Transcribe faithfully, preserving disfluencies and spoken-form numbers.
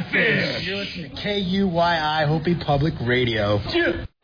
Catfish! You listen to K U Y I Hopi Public Radio. Yeah.